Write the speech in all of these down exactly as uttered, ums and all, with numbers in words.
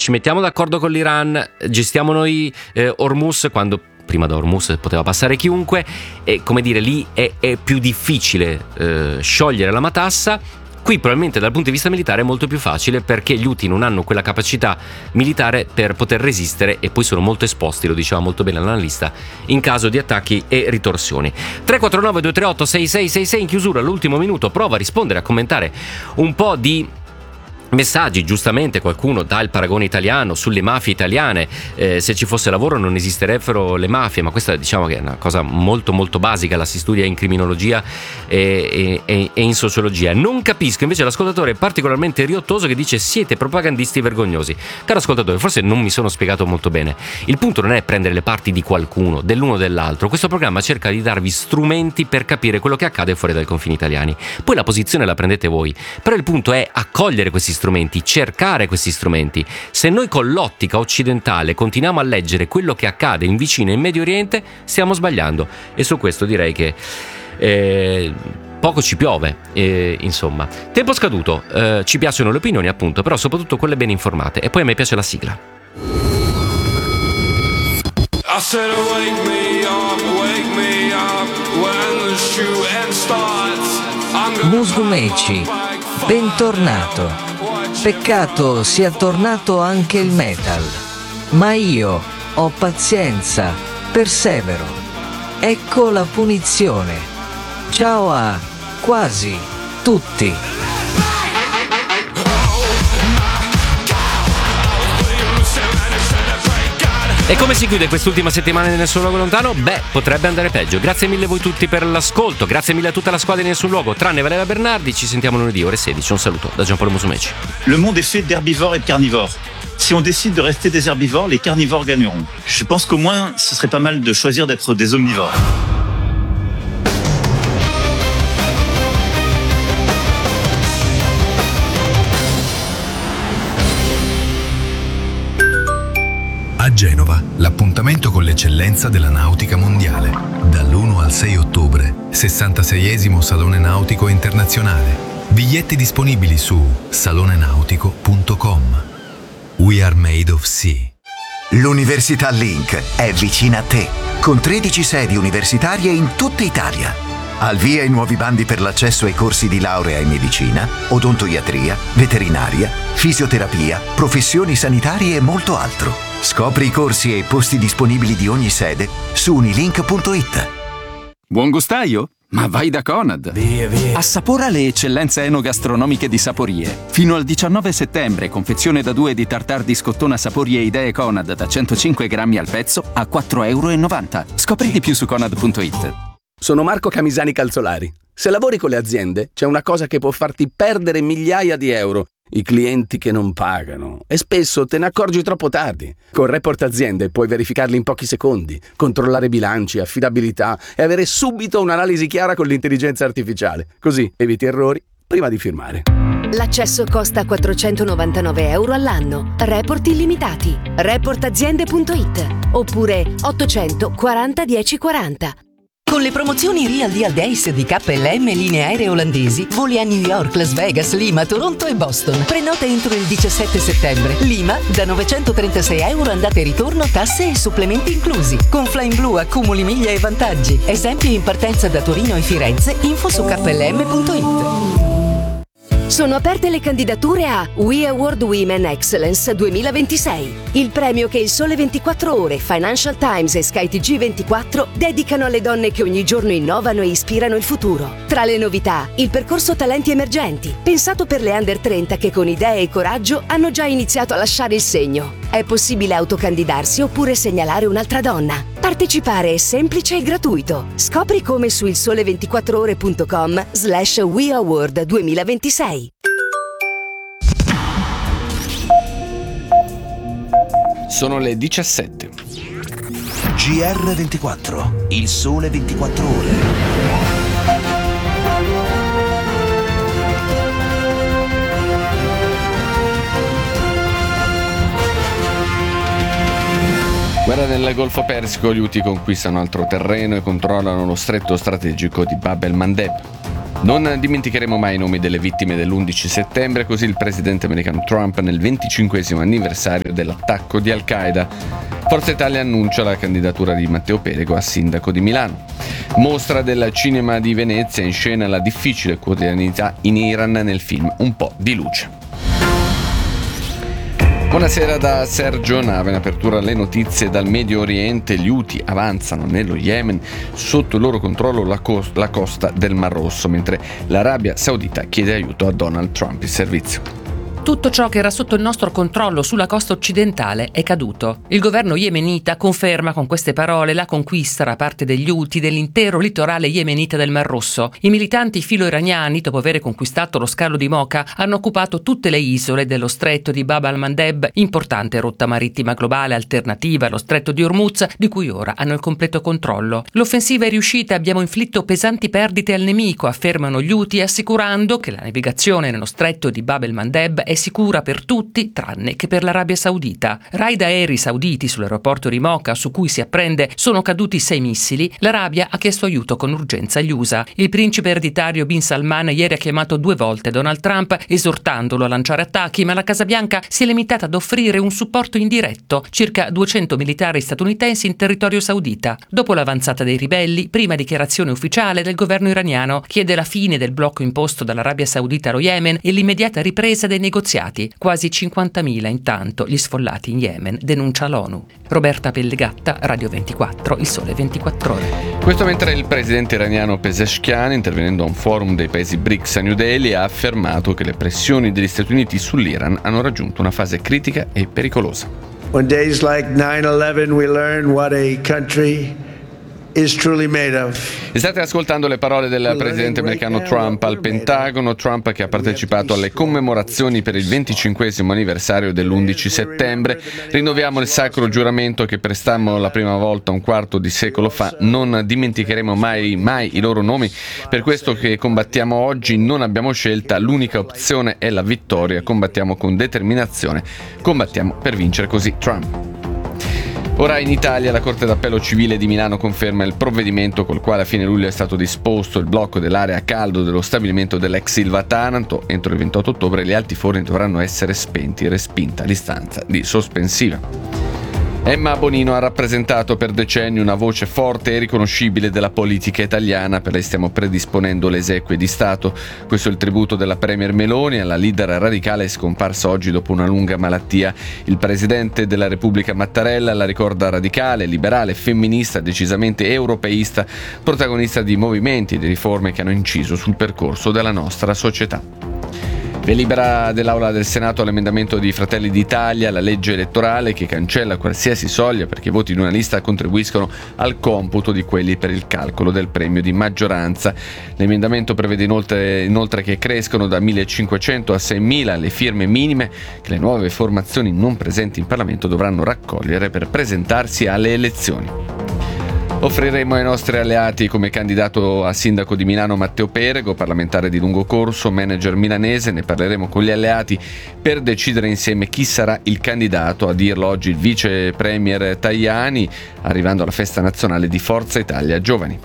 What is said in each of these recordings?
ci mettiamo d'accordo con l'Iran, gestiamo noi eh, Hormuz, quando prima da Hormuz poteva passare chiunque, e come dire, lì è, è più difficile eh, sciogliere la matassa. Qui probabilmente dal punto di vista militare è molto più facile, perché gli Houthi non hanno quella capacità militare per poter resistere, e poi sono molto esposti, lo diceva molto bene l'analista, in caso di attacchi e ritorsioni. tre quattro nove due tre otto sei sei sei sei in chiusura, all'ultimo minuto prova a rispondere, a commentare un po' di messaggi. Giustamente qualcuno dà il paragone italiano sulle mafie italiane, eh, se ci fosse lavoro non esisterebbero le mafie, ma questa diciamo che è una cosa molto molto basica, la si studia in criminologia e, e, e in sociologia. Non capisco invece l'ascoltatore particolarmente riottoso che dice siete propagandisti vergognosi. Caro ascoltatore, forse non mi sono spiegato molto bene. Il punto non è prendere le parti di qualcuno, dell'uno o dell'altro. Questo programma cerca di darvi strumenti per capire quello che accade fuori dai confini italiani. Poi la posizione la prendete voi, però il punto è accogliere questi strumenti, cercare questi strumenti. Se noi con l'ottica occidentale continuiamo a leggere quello che accade in vicino e in Medio Oriente, stiamo sbagliando, e su questo direi che eh, poco ci piove, eh, insomma. Tempo scaduto, eh, ci piacciono le opinioni appunto, però soprattutto quelle ben informate, e poi a me piace la sigla. I said, wake me up, wake me up when the shooting starts. Musumeci, bentornato. Peccato sia tornato anche il metal, ma io ho pazienza, persevero. Ecco la punizione. Ciao a quasi tutti. E come si chiude quest'ultima settimana di Nessun Luogo Lontano? Beh, potrebbe andare peggio. Grazie mille a voi tutti per l'ascolto, grazie mille a tutta la squadra di Nessun Luogo, tranne Valeria Bernardi. Ci sentiamo lunedì ore sedici. Un saluto da Giampaolo Musumeci. Le monde est fait d'herbivores et de carnivores. Si on décide de rester des herbivores, les carnivores gagneront. Je pense qu'au moins, ce serait pas mal de choisir d'être des omnivores. A Genova, l'appuntamento con l'eccellenza della nautica mondiale. Dall'primo al sei ottobre, sessantaseiesimo Salone Nautico Internazionale. Biglietti disponibili su salone nautico punto com. We are made of sea. L'Università Link è vicina a te, con tredici sedi universitarie in tutta Italia. Al via i nuovi bandi per l'accesso ai corsi di laurea in medicina, odontoiatria, veterinaria, fisioterapia, professioni sanitarie e molto altro. Scopri i corsi e i posti disponibili di ogni sede su unilink punto it. Buon gustaio? Ma vai da Conad! Via, via. Assapora le eccellenze enogastronomiche di Saporie. Fino al diciannove settembre, confezione da due di tartar di scottona Saporie Idee Conad da centocinque grammi al pezzo a quattro e novanta euro. Scopri di più su conad punto it. Sono Marco Camisani Calzolari. Se lavori con le aziende, c'è una cosa che può farti perdere migliaia di euro. I clienti che non pagano. E spesso te ne accorgi troppo tardi. Con Report Aziende puoi verificarli in pochi secondi, controllare bilanci, affidabilità e avere subito un'analisi chiara con l'intelligenza artificiale. Così eviti errori prima di firmare. L'accesso costa quattrocentonovantanove euro all'anno. Report illimitati. report aziende punto it oppure ottocento quaranta dieci quaranta. Con le promozioni Real Deal Days di K L M Linee Aeree Olandesi, voli a New York, Las Vegas, Lima, Toronto e Boston. Prenota entro il diciassette settembre. Lima da novecentotrentasei euro andata e ritorno, tasse e supplementi inclusi. Con Flying Blue accumuli miglia e vantaggi. Esempi in partenza da Torino e Firenze. Info su K L M punto it. Sono aperte le candidature a We Award Women Excellence duemilaventisei, il premio che il Sole ventiquattro Ore, Financial Times e Sky T G ventiquattro dedicano alle donne che ogni giorno innovano e ispirano il futuro. Tra le novità, il percorso Talenti Emergenti, pensato per le under trenta che con idee e coraggio hanno già iniziato a lasciare il segno. È possibile autocandidarsi oppure segnalare un'altra donna. Partecipare è semplice e gratuito. Scopri come su il sole ventiquattro ore punto com slash We Award duemilaventisei. Sono le diciassette. G R ventiquattro, il sole ventiquattro ore. Guerra nel Golfo Persico, gli Houthi conquistano altro terreno e controllano lo stretto strategico di Bab el-Mandeb. Non dimenticheremo mai i nomi delle vittime dell'undici settembre, così il presidente americano Trump nel venticinquesimo anniversario dell'attacco di Al-Qaeda. Forza Italia annuncia la candidatura di Matteo Perego a sindaco di Milano. Mostra del cinema di Venezia in scena la difficile quotidianità in Iran nel film Un po' di luce. Buonasera da Sergio Nave, in apertura alle notizie dal Medio Oriente. Gli Houthi avanzano nello Yemen, sotto il loro controllo la, co- la costa del Mar Rosso, mentre l'Arabia Saudita chiede aiuto a Donald Trump. Il servizio. Tutto ciò che era sotto il nostro controllo sulla costa occidentale è caduto. Il governo yemenita conferma con queste parole la conquista da parte degli Houthi dell'intero litorale yemenita del Mar Rosso. I militanti filo-iraniani, dopo aver conquistato lo scalo di Mocha, hanno occupato tutte le isole dello stretto di Bab al-Mandeb, importante rotta marittima globale alternativa allo stretto di Hormuz, di cui ora hanno il completo controllo. L'offensiva è riuscita e abbiamo inflitto pesanti perdite al nemico, affermano gli Houthi, assicurando che la navigazione nello stretto di Bab el-Mandeb è sicura per tutti tranne che per l'Arabia Saudita. Raid aerei sauditi sull'aeroporto di Mocha, su cui si apprende sono caduti sei missili, l'Arabia ha chiesto aiuto con urgenza agli U S A. Il principe ereditario Bin Salman ieri ha chiamato due volte Donald Trump esortandolo a lanciare attacchi, ma la Casa Bianca si è limitata ad offrire un supporto indiretto, circa duecento militari statunitensi in territorio saudita. Dopo l'avanzata dei ribelli, prima dichiarazione ufficiale del governo iraniano chiede la fine del blocco imposto dall'Arabia Saudita allo Yemen e l'immediata ripresa dei negoziati. Quasi cinquantamila intanto gli sfollati in Yemen, denuncia l'ONU. Roberta Pellegatta, Radio ventiquattro, Il Sole ventiquattro Ore. Questo mentre il presidente iraniano Pezeshkian, intervenendo a un forum dei paesi B R I C S a New Delhi, ha affermato che le pressioni degli Stati Uniti sull'Iran hanno raggiunto una fase critica e pericolosa. On days like nine eleven we learn what a country is truly made of. State ascoltando le parole del presidente americano Trump al Pentagono. Trump che ha partecipato alle commemorazioni per il venticinquesimo anniversario dell'undici settembre. Rinnoviamo il sacro giuramento che prestammo la prima volta un quarto di secolo fa. Non dimenticheremo mai, mai i loro nomi. Per questo che combattiamo oggi non abbiamo scelta. L'unica opzione è la vittoria. Combattiamo con determinazione. Combattiamo per vincere, così Trump. Ora in Italia la Corte d'Appello Civile di Milano conferma il provvedimento col quale a fine luglio è stato disposto il blocco dell'area a caldo dello stabilimento dell'ex Ilva Taranto. Entro il ventotto ottobre gli alti forni dovranno essere spenti, respinta l'istanza di sospensiva. Emma Bonino ha rappresentato per decenni una voce forte e riconoscibile della politica italiana. Per lei stiamo predisponendo le esequie di Stato. Questo è il tributo della premier Meloni alla leader radicale scomparsa oggi dopo una lunga malattia. Il presidente della Repubblica Mattarella la ricorda radicale, liberale, femminista, decisamente europeista, protagonista di movimenti e di riforme che hanno inciso sul percorso della nostra società. Delibera dell'Aula del Senato l'emendamento di Fratelli d'Italia alla legge elettorale che cancella qualsiasi soglia perché i voti di una lista contribuiscono al computo di quelli per il calcolo del premio di maggioranza. L'emendamento prevede inoltre, inoltre che crescono da millecinquecento a seimila le firme minime che le nuove formazioni non presenti in Parlamento dovranno raccogliere per presentarsi alle elezioni. Offriremo ai nostri alleati come candidato a sindaco di Milano Matteo Perego, parlamentare di lungo corso, manager milanese. Ne parleremo con gli alleati per decidere insieme chi sarà il candidato. A dirlo oggi il vice premier Tajani, arrivando alla festa nazionale di Forza Italia Giovani.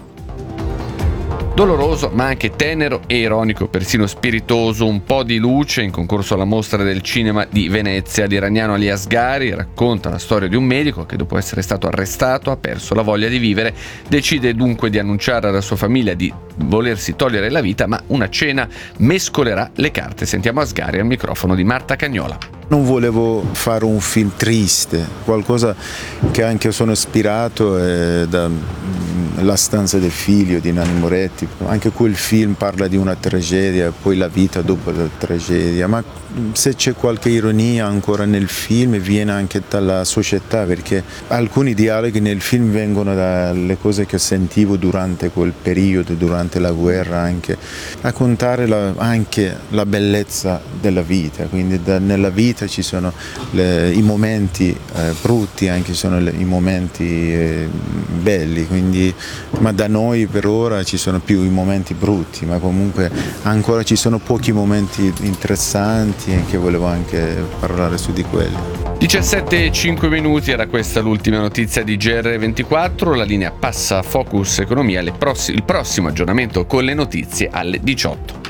Doloroso, ma anche tenero e ironico, persino spiritoso, Un po' di luce in concorso alla Mostra del Cinema di Venezia. L'iraniano Ali Asghari racconta la storia di un medico che dopo essere stato arrestato ha perso la voglia di vivere, decide dunque di annunciare alla sua famiglia di volersi togliere la vita, ma una cena mescolerà le carte. Sentiamo Asghari al microfono di Marta Cagnola. Non volevo fare un film triste, qualcosa che anche sono ispirato eh, da La stanza del figlio di Nanni Moretti. Anche quel film parla di una tragedia, poi la vita dopo la tragedia, ma se c'è qualche ironia ancora nel film viene anche dalla società, perché alcuni dialoghi nel film vengono dalle cose che sentivo durante quel periodo, durante la guerra, anche raccontare la, anche la bellezza della vita, quindi da, nella vita ci sono le, i momenti eh, brutti, anche ci sono le, i momenti eh, belli, quindi ma da noi per ora ci sono più i momenti brutti, ma comunque ancora ci sono pochi momenti interessanti e che volevo anche parlare su di quelli. diciassette e cinque minuti, era questa l'ultima notizia di G R ventiquattro, la linea passa a Focus Economia, le pross- il prossimo aggiornamento con le notizie alle diciotto.